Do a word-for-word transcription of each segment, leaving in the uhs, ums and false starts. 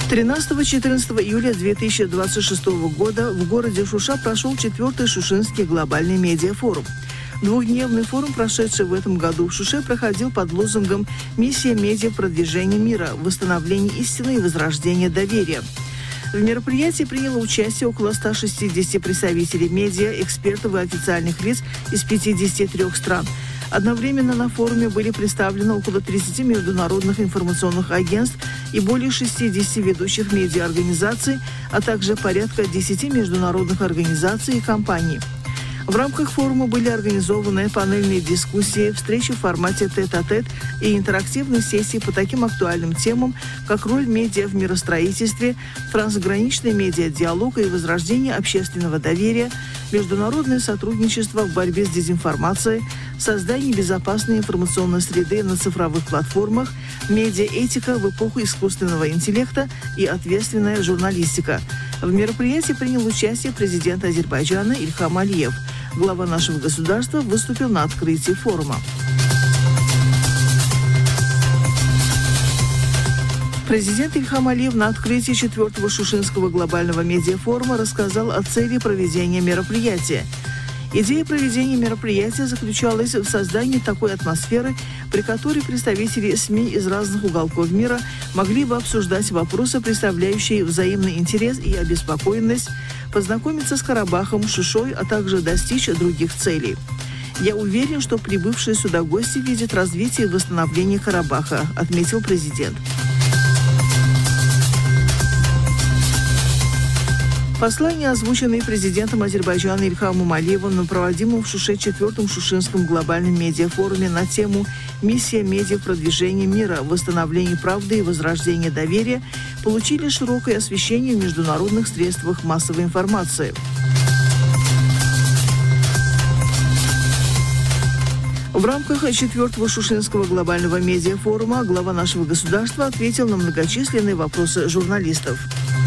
тринадцатого-четырнадцатого июля две тысячи двадцать шестого года в городе Шуша прошел четвертый Шушинский глобальный медиафорум. Двухдневный форум, прошедший в этом году в Шуше, проходил под лозунгом «Миссия медиа продвижения мира, восстановление истины и возрождение доверия». В мероприятии приняло участие около ста шестидесяти представителей медиа, экспертов и официальных лиц из пятидесяти трёх стран. Одновременно на форуме были представлены около тридцати международных информационных агентств и более шестидесяти ведущих медиаорганизаций, а также порядка десяти международных организаций и компаний. В рамках форума были организованы панельные дискуссии, встречи в формате тет-а-тет и интерактивные сессии по таким актуальным темам, как роль медиа в миростроительстве, трансграничный медиадиалог и возрождение общественного доверия, международное сотрудничество в борьбе с дезинформацией, создание безопасной информационной среды на цифровых платформах, медиаэтика в эпоху искусственного интеллекта и ответственная журналистика. В мероприятии принял участие президент Азербайджана Ильхам Алиев. Глава нашего государства выступил на открытии форума. Президент Ильхам Алиев на открытии четвертого Шушинского глобального медиафорума рассказал о цели проведения мероприятия. Идея проведения мероприятия заключалась в создании такой атмосферы, при которой представители СМИ из разных уголков мира могли бы обсуждать вопросы, представляющие взаимный интерес и обеспокоенность, познакомиться с Карабахом, Шушой, а также достичь других целей. «Я уверен, что прибывшие сюда гости видят развитие и восстановление Карабаха», отметил президент. Послание, озвученное президентом Азербайджана Ильхамом Алиевым на проводимом в Шуше четвертом Шушинском глобальном медиафоруме на тему «Миссия медиа продвижения мира, восстановление правды и возрождение доверия», получили широкое освещение в международных средствах массовой информации. В рамках четвертого Шушинского глобального медиафорума глава нашего государства ответил на многочисленные вопросы журналистов.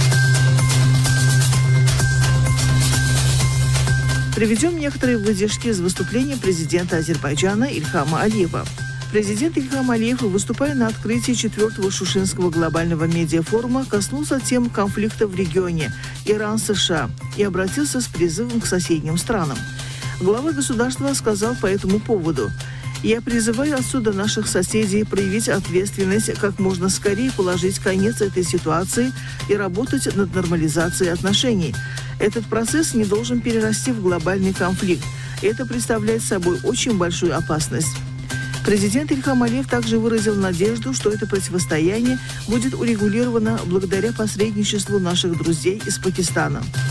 Приведем некоторые выдержки из выступления президента Азербайджана Ильхама Алиева. Президент Ильхам Алиев, выступая на открытии четвертого Шушинского глобального медиафорума, коснулся тем конфликта в регионе Иран-США и обратился с призывом к соседним странам. Глава государства сказал по этому поводу: «Я призываю отсюда наших соседей проявить ответственность, как можно скорее положить конец этой ситуации и работать над нормализацией отношений. Этот процесс не должен перерасти в глобальный конфликт. Это представляет собой очень большую опасность». Президент Ильхам Алиев также выразил надежду, что это противостояние будет урегулировано благодаря посредничеству наших друзей из Пакистана.